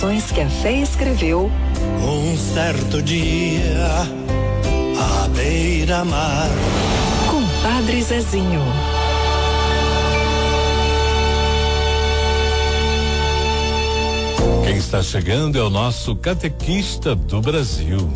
canções que a fé escreveu. Um certo dia, à beira-mar, Com Padre Zezinho. Quem está chegando é o nosso catequista do Brasil.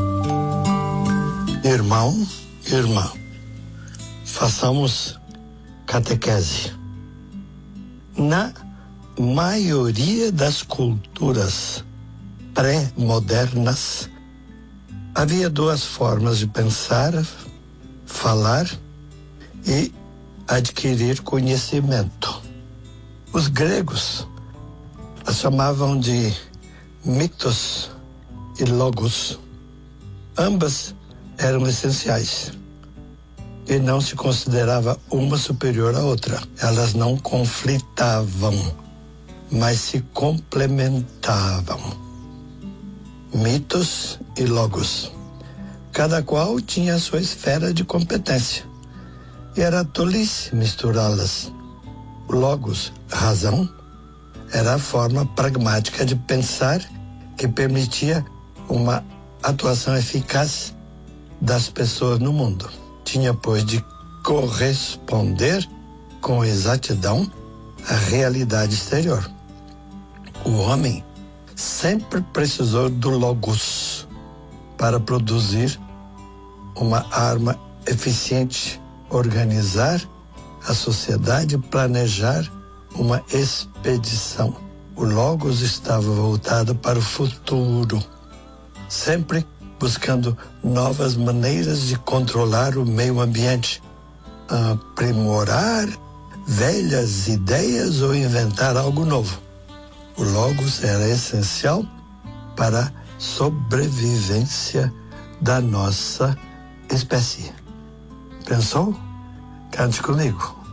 irmão, irmã, façamos catequese. Na maioria das culturas pré-modernas, havia duas formas de pensar, falar e adquirir conhecimento. Os gregos as chamavam de mitos e logos. Ambas eram essenciais e não se considerava uma superior à outra. Elas não conflitavam, mas se complementavam. Mitos e logos. Cada qual tinha a sua esfera de competência. E era tolice misturá-las. O logos, razão, era a forma pragmática de pensar que permitia uma atuação eficaz das pessoas no mundo. Tinha, pois, de corresponder com exatidão à realidade exterior. O homem sempre precisou do logos para produzir uma arma eficiente, organizar a sociedade, planejar uma expedição. O logos estava voltado para o futuro, sempre buscando novas maneiras de controlar o meio ambiente, aprimorar velhas ideias ou inventar algo novo. O logos era essencial para a sobrevivência da nossa espécie. Pensou? Cante comigo.